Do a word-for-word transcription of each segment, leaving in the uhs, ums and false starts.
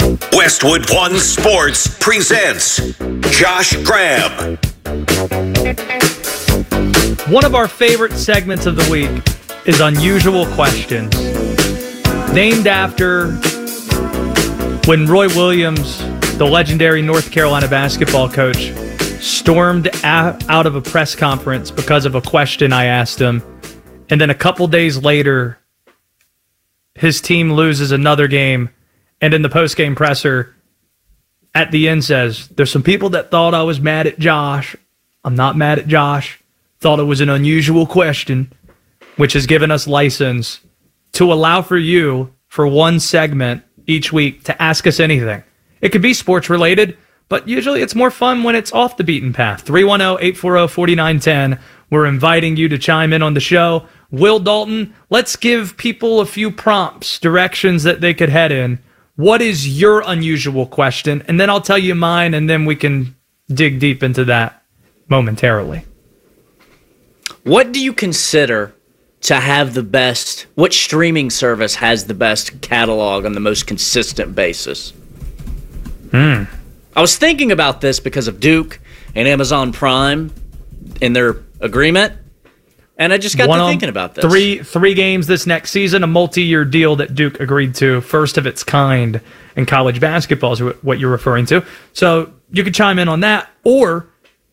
Westwood One Sports presents Josh Graham. One of our favorite segments of the week is Unusual Questions, named after when Roy Williams, the legendary North Carolina basketball coach, stormed out of a press conference because of a question I asked him. And then a couple days later, his team loses another game. And in the post-game presser, at the end says, there's some people that thought I was mad at Josh. I'm not mad at Josh. Thought it was an unusual question, which has given us license to allow for you, for one segment each week, to ask us anything. It could be sports-related, but usually it's more fun when it's off the beaten path. three one zero, eight four zero, four nine one zero. We're inviting you to chime in on the show. Will Dalton, let's give people a few prompts, directions that they could head in. What is your unusual question? And then I'll tell you mine, and then we can dig deep into that momentarily. What do you consider to have the best, what streaming service has the best catalog on the most consistent basis? Hmm. I was thinking about this because of Duke and Amazon Prime in their agreement, and I just got One to on thinking about this. Three three games this next season, a multi-year deal that Duke agreed to, first of its kind in college basketball is what you're referring to. So you could chime in on that, or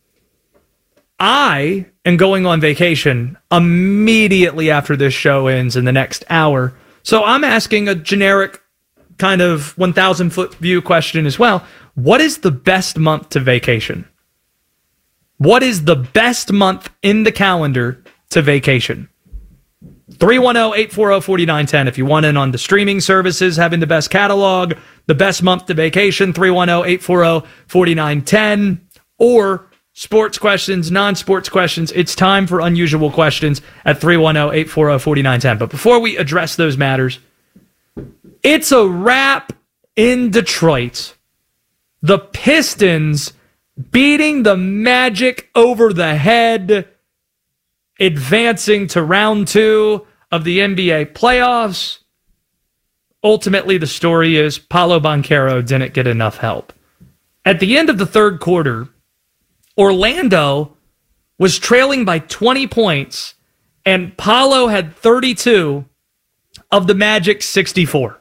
I am going on vacation immediately after this show ends in the next hour. So I'm asking a generic kind of one thousand foot view question as well. What is the best month to vacation? What is the best month in the calendar to vacation? three one zero, eight four zero, four nine one zero. If you want in on the streaming services having the best catalog, the best month to vacation, three one zero, eight four zero, four nine one zero. Or sports questions, non-sports questions, it's time for Unusual Questions at three one zero, eight four zero, four nine one zero. But before we address those matters, it's a wrap in Detroit. The Pistons beating the Magic over the head, advancing to round two of the N B A playoffs. Ultimately, the story is Paolo Banchero didn't get enough help. At the end of the third quarter, Orlando was trailing by twenty points, and Paolo had thirty-two of the Magic's sixty-four.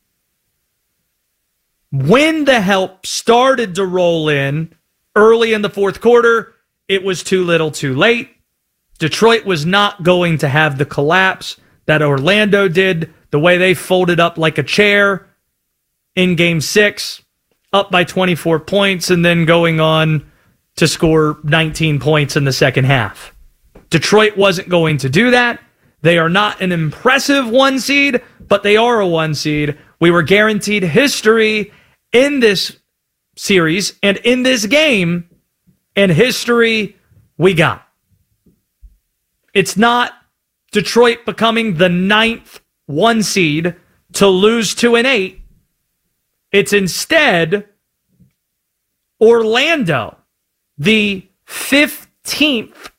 When the help started to roll in early in the fourth quarter, it was too little too late. Detroit was not going to have the collapse that Orlando did, the way they folded up like a chair in game six, up by twenty-four points, and then going on to score nineteen points in the second half. Detroit wasn't going to do that. They are not an impressive one seed, but they are a one seed. We were guaranteed history in this series and in this game, and history we got. It's not Detroit becoming the ninth one seed to lose to an eight. It's instead Orlando, the fifteenth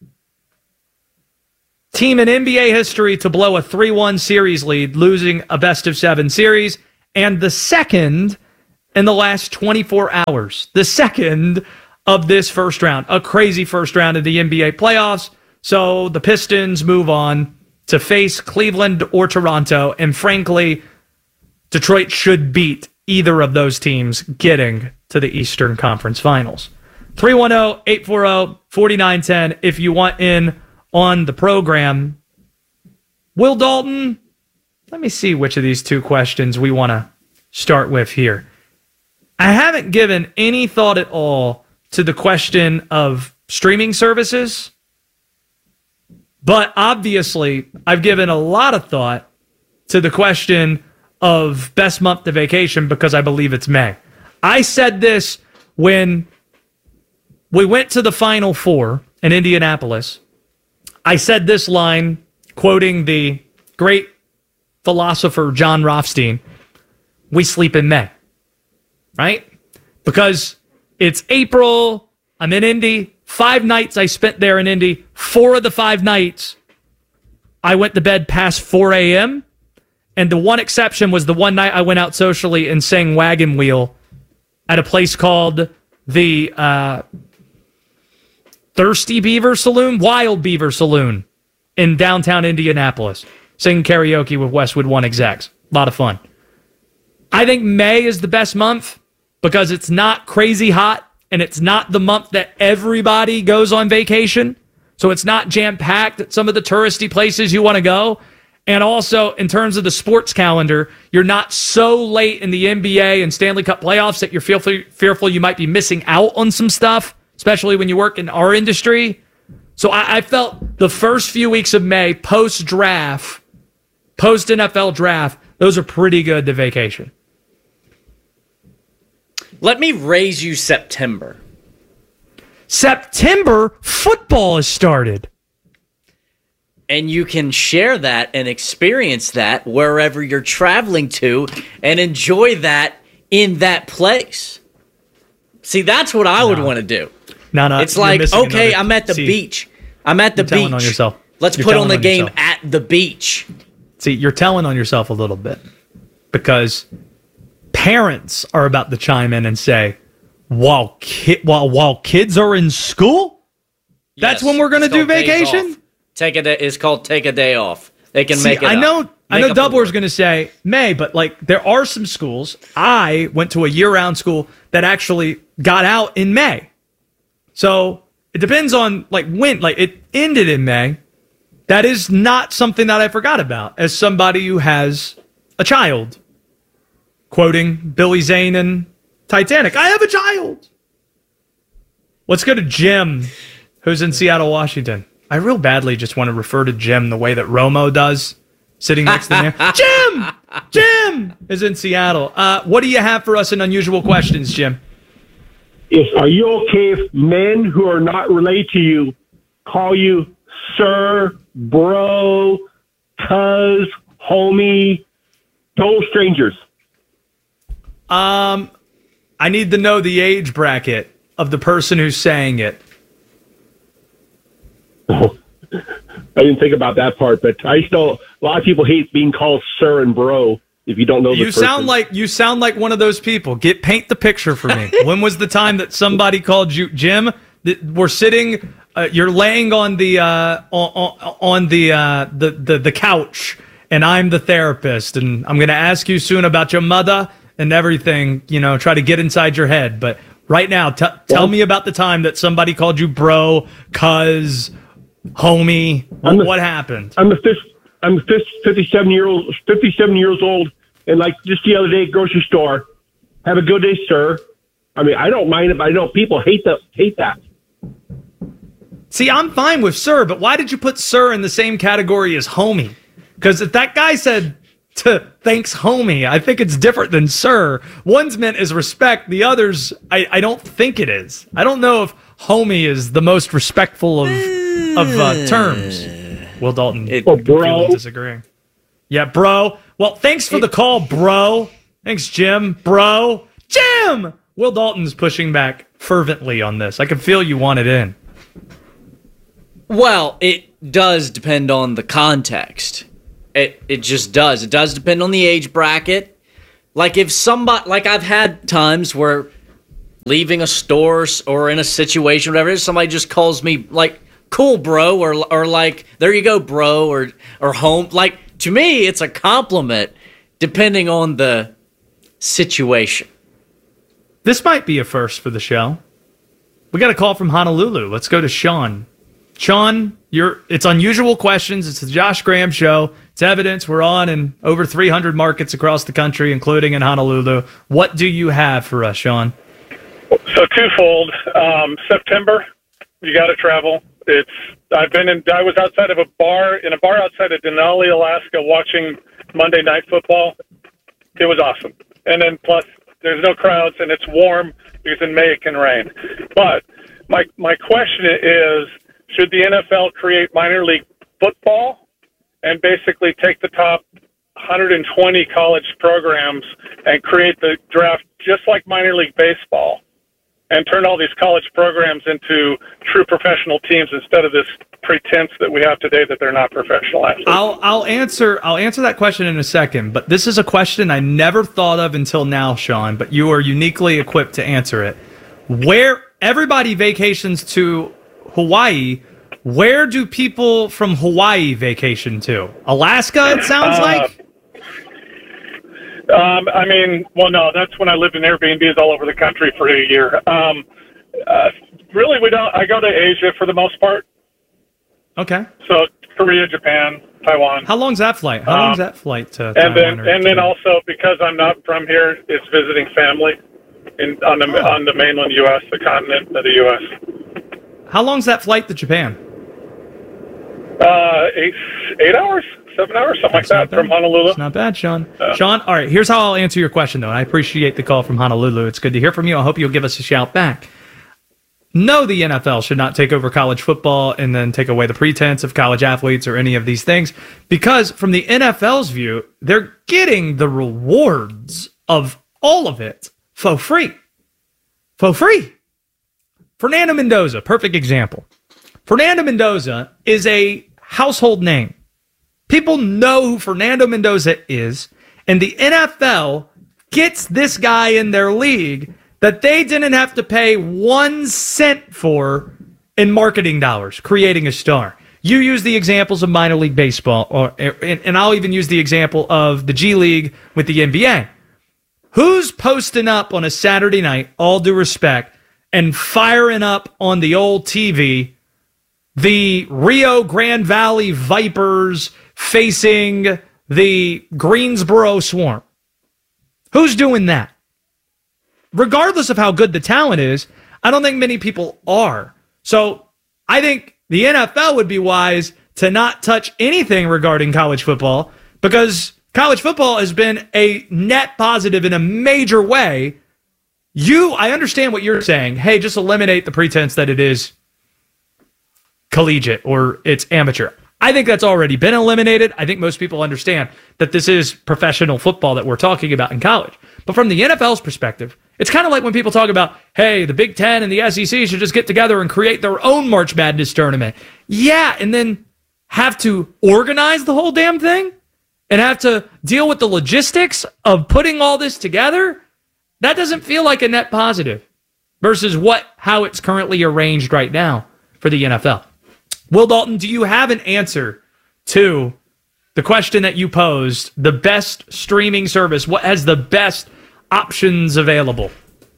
team in N B A history to blow a three one series lead, losing a best of seven series, and the second in the last twenty-four hours. The second of this first round. A crazy first round of the N B A playoffs. So the Pistons move on to face Cleveland or Toronto, and frankly, Detroit should beat either of those teams getting to the Eastern Conference Finals. three one zero, eight four zero, four nine one zero if you want in on the program. Will Dalton, let me see which of these two questions we want to start with here. I haven't given any thought at all to the question of streaming services, but obviously I've given a lot of thought to the question of best month to vacation because I believe it's May. I said this when we went to the Final Four in Indianapolis. I said this line, quoting the great philosopher John Rothstein, we sleep in May, right? Because it's April, I'm in Indy, five nights I spent there in Indy, four of the five nights I went to bed past four a.m., And the one exception was the one night I went out socially and sang Wagon Wheel at a place called the uh, Thirsty Beaver Saloon, Wild Beaver Saloon in downtown Indianapolis, singing karaoke with Westwood One execs. A lot of fun. I think May is the best month because it's not crazy hot and it's not the month that everybody goes on vacation. So it's not jam-packed at some of the touristy places you want to go. And also, in terms of the sports calendar, you're not so late in the N B A and Stanley Cup playoffs that you're fearful, fearful you might be missing out on some stuff, especially when you work in our industry. So I, I felt the first few weeks of May, post-draft, post-N F L draft, those are pretty good to vacation. Let me raise you September. September, football has started. And you can share that and experience that wherever you're traveling to and enjoy that in that place. See, that's what I no. would want to do. No, no, it's like, okay, another, I'm at the see, beach. I'm at the beach. On yourself. Let's you're put on the on game yourself. at the beach. See, you're telling on yourself a little bit because parents are about to chime in and say, while, ki- while, while kids are in school, yes, that's when we're going to do vacation? Take a day. It's called take a day off. They can See, make it I know. up. I know Doubler's going to say May, but like there are some schools. I went to a year-round school that actually got out in May. So it depends on like when. Like it ended in May. That is not something that I forgot about as somebody who has a child. Quoting Billy Zane in Titanic. I have a child. Let's go to Jim, who's in Seattle, Washington. I real badly just want to refer to Jim the way that Romo does, sitting next to me. Jim! Jim is in Seattle. Uh, what do you have for us in unusual questions, Jim? Yes, are you okay if men who are not related to you call you sir, bro, cuz, homie, total strangers? Um, I need to know the age bracket of the person who's saying it. Oh, I didn't think about that part, but I still a lot of people hate being called sir and bro if you don't know the you person. sound like you sound like one of those people. Get paint the picture for me. When was the time that somebody called you Jim? That we're sitting, uh, you're laying on the uh, on, on the, uh, the the the couch, and I'm the therapist, and I'm going to ask you soon about your mother and everything. You know, try to get inside your head, but right now, t- tell me about the time that somebody called you bro, cuz. Homie, the, what happened? I'm the I'm the fifty-seven year old, fifty-seven years old, and like just the other day, at grocery store. Have a good day, sir. I mean, I don't mind it, but I know people hate that. Hate that. See, I'm fine with sir, but why did you put sir in the same category as homie? Because if that guy said to thanks, homie, I think it's different than sir. One's meant as respect, the other's I, I don't think it is. I don't know if homie is the most respectful of. Of uh, terms. Will Dalton it, oh, bro. disagreeing. Yeah, bro. Well, thanks for it, the call, bro. Thanks, Jim. Bro. Jim! Will Dalton's pushing back fervently on this. I can feel you want it in. Well, it does depend on the context. It it just does. It does depend on the age bracket. Like if somebody, like I've had times where leaving a store or in a situation, whatever it is, somebody just calls me like, cool, bro, or or like, there you go, bro, or or home. Like, to me, it's a compliment depending on the situation. This might be a first for the show. We got a call from Honolulu. Let's go to Sean. Sean, you're it's unusual questions. It's the Josh Graham Show. It's evidence. We're on in over three hundred markets across the country, including in Honolulu. What do you have for us, Sean? So twofold. Um, September, you got to travel. It's I've been in. I was outside of a bar in a bar outside of Denali, Alaska, watching Monday Night Football. It was awesome. And then plus, there's no crowds and it's warm because in May it can rain. But my my question is, should the N F L create minor league football and basically take the top one hundred twenty college programs and create the draft just like minor league baseball? and turn all these college programs into true professional teams instead of this pretense that we have today that they're not professional athletes. I'll I'll answer I'll answer that question in a second, but this is a question I never thought of until now, Sean, but you are uniquely equipped to answer it. Where everybody vacations to Hawaii, where do people from Hawaii vacation to? Alaska, it sounds uh, like? Um, I mean, well, no, that's when I lived in Airbnbs all over the country for a year. Um, uh, really, we don't. I go to Asia for the most part. Okay. So Korea, Japan, Taiwan. How long's that flight? How um, long's that flight to and Taiwan then, or and then Japan? also because I'm not from here, it's visiting family in on the Oh. on the mainland U S, the continent of the U S. How long's that flight to Japan? Uh, eight eight hours, seven hours, something That's like not that, from bad. Honolulu. It's not bad, Sean. Uh, Sean, all right, here's how I'll answer your question, though. And I appreciate the call from Honolulu. It's good to hear from you. I hope you'll give us a shout back. No, the N F L should not take over college football and then take away the pretense of college athletes or any of these things, because from the N F L's view, they're getting the rewards of all of it for free. For free. Fernando Mendoza, perfect example. Fernando Mendoza is a household name. People know who Fernando Mendoza is, and the N F L gets this guy in their league that they didn't have to pay one cent for in marketing dollars, creating a star. You use the examples of minor league baseball, or and, and I'll even use the example of the G League with the N B A. Who's posting up on a Saturday night, all due respect, and firing up on the old T V the Rio Grande Valley Vipers facing the Greensboro Swarm? Who's doing that? Regardless of how good the talent is, I don't think many people are. So I think the N F L would be wise to not touch anything regarding college football, because college football has been a net positive in a major way. You, I understand what you're saying. Hey, just eliminate the pretense that it is collegiate or it's amateur. I think that's already been eliminated. I think most people understand that this is professional football that we're talking about in college. But from the N F L's perspective, it's kind of like when people talk about, hey, the Big Ten and the S E C should just get together and create their own March Madness tournament. Yeah, and then have to organize the whole damn thing and have to deal with the logistics of putting all this together. That doesn't feel like a net positive versus what how it's currently arranged right now for the N F L. Will Dalton, do you have an answer to the question that you posed? The best streaming service, what has the best options available?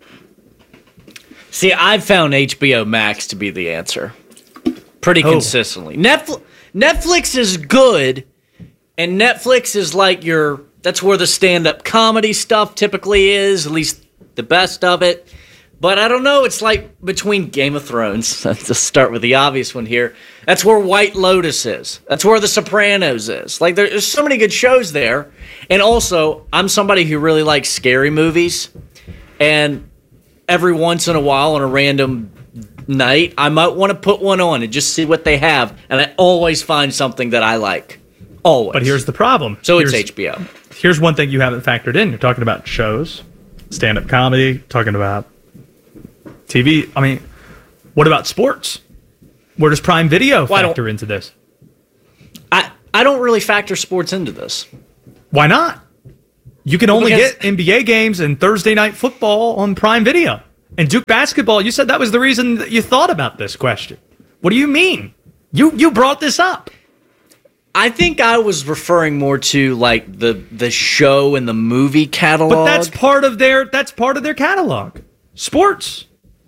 See, I've found H B O Max to be the answer pretty Oh. consistently. Netflix, Netflix is good, and Netflix is like your, that's where the stand-up comedy stuff typically is, at least the best of it. But I don't know, it's like between Game of Thrones, to start with the obvious one here, that's where White Lotus is. That's where The Sopranos is. Like, there's so many good shows there. And also, I'm somebody who really likes scary movies. And every once in a while, on a random night, I might want to put one on and just see what they have. And I always find something that I like. Always. But here's the problem. So here's, it's H B O. Here's one thing you haven't factored in. You're talking about shows, stand-up comedy, talking about T V. I mean, what about sports? Where does Prime Video Well, I factor don't- into this? I, I don't really factor sports into this. Why not? You can only Because- get N B A games and Thursday Night Football on Prime Video. And Duke basketball, you said that was the reason that you thought about this question. What do you mean? You you brought this up. I think I was referring more to like the the show and the movie catalog. But that's part of their that's part of their catalog. Sports.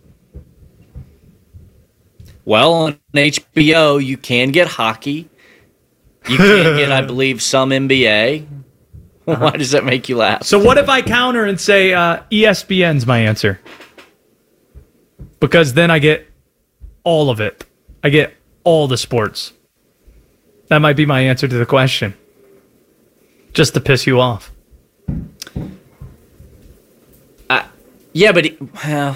Well, on H B O, you can get hockey. You can get, I believe, some N B A. Why does that make you laugh? So what if I counter and say uh, E S P N's my answer? Because then I get all of it. I get all the sports. That might be my answer to the question. Just to piss you off. I, yeah, but it, well,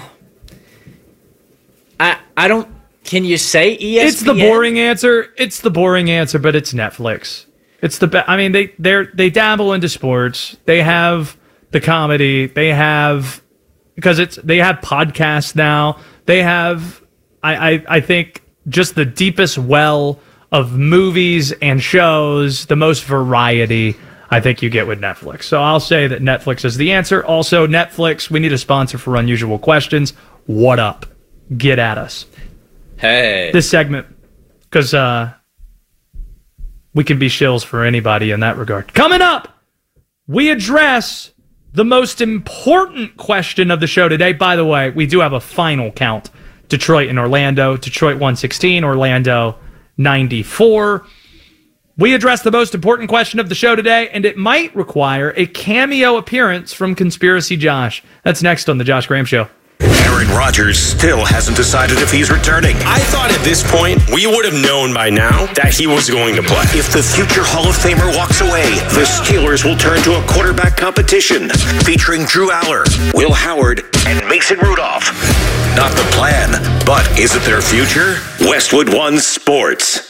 I I don't. Can you say E S P N? It's the boring answer. It's the boring answer, but it's Netflix. It's the be- I mean, they they they dabble into sports. They have the comedy. They have because it's they have podcasts now. They have, I, I, I think, just the deepest well of movies and shows, the most variety I think you get with Netflix. So I'll say that Netflix is the answer. Also, Netflix, we need a sponsor for Unusual Questions. What up? Get at us. Hey. This segment, because uh, we can be shills for anybody in that regard. Coming up, we address the most important question of the show today. By the way, we do have a final count. Detroit and Orlando. Detroit one sixteen, Orlando ninety-four. We address the most important question of the show today, and it might require a cameo appearance from Conspiracy Josh. That's next on The Josh Graham Show. Aaron Rodgers still hasn't decided if he's returning. I thought at this point we would have known by now that he was going to play. If the future Hall of Famer walks away, the Steelers will turn to a quarterback competition featuring Drew Aller, Will Howard, and Mason Rudolph. Not the plan, but is it their future? Westwood One Sports.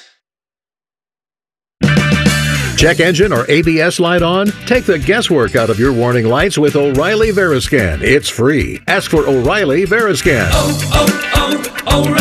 Check engine or A B S light on? Take the guesswork out of your warning lights with O'Reilly Veriscan. It's free. Ask for O'Reilly Veriscan. Oh,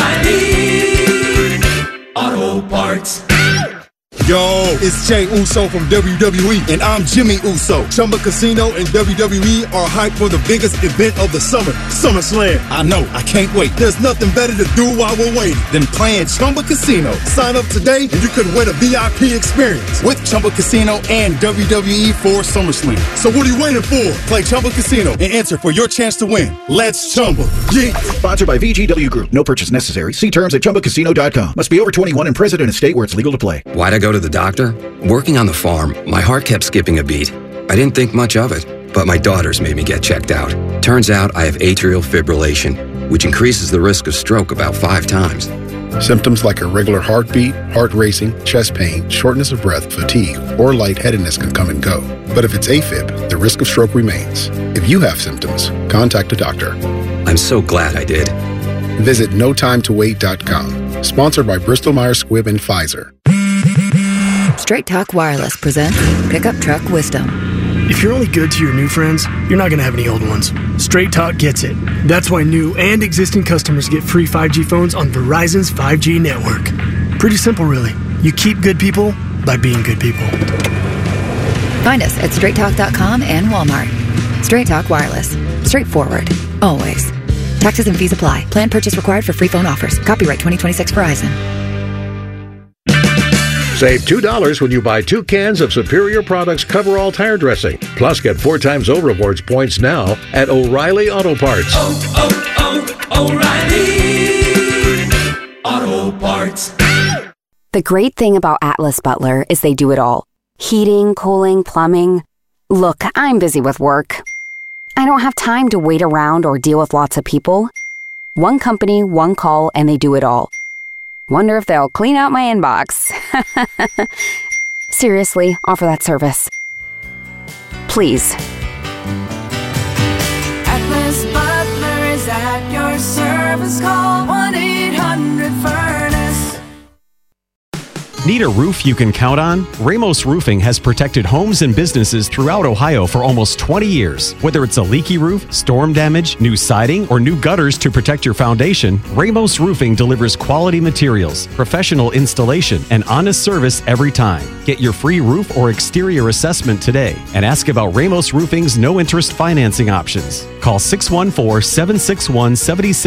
oh, oh, O'Reilly Auto Parts. Yo, it's Jay Uso from W W E, and I'm Jimmy Uso. Chumba Casino and W W E are hyped for the biggest event of the summer, SummerSlam. I know, I can't wait. There's nothing better to do while we're waiting than playing Chumba Casino. Sign up today, and you could win a V I P experience with Chumba Casino and W W E for SummerSlam. So what are you waiting for? Play Chumba Casino and enter for your chance to win. Let's Chumba. Yeah. Sponsored by V G W Group. No purchase necessary. See terms at chumba casino dot com. Must be over twenty-one and present in a state where it's legal to play. Why'd I go to the doctor? Working on the farm, my heart kept skipping a beat. I didn't think much of it, but my daughters made me get checked out. Turns out I have atrial fibrillation, which increases the risk of stroke about five times. Symptoms like irregular heartbeat, heart racing, chest pain, shortness of breath, fatigue, or lightheadedness can come and go. But if it's AFib, the risk of stroke remains. If you have symptoms, contact a doctor. I'm so glad I did. Visit no time to wait dot com. Sponsored by Bristol Myers Squibb and Pfizer. Straight Talk Wireless presents Pickup Truck Wisdom. If you're only good to your new friends, you're not going to have any old ones. Straight Talk gets it. That's why new and existing customers get free five G phones on Verizon's five G network. Pretty simple, really. You keep good people by being good people. Find us at straight talk dot com and Walmart. Straight Talk Wireless. Straightforward. Always. Taxes and fees apply. Plan purchase required for free phone offers. Copyright twenty twenty-six Verizon. Save two dollars when you buy two cans of Superior Products Coverall Tire Dressing. Plus, get four times O Rewards points now at O'Reilly Auto Parts. Oh, oh, oh, O'Reilly Auto Parts. The great thing about Atlas Butler is they do it all. Heating, cooling, plumbing. Look, I'm busy with work. I don't have time to wait around or deal with lots of people. One company, one call, and they do it all. Wonder if they'll clean out my inbox. Seriously, offer that service. Please. Atlas Butler is at your service. Call one eight hundred furnace. Need a roof you can count on? Ramos Roofing has protected homes and businesses throughout Ohio for almost twenty years. Whether it's a leaky roof, storm damage, new siding, or new gutters to protect your foundation, Ramos Roofing delivers quality materials, professional installation, and honest service every time. Get your free roof or exterior assessment today and ask about Ramos Roofing's no-interest financing options. Call six one four, seven six one, seven six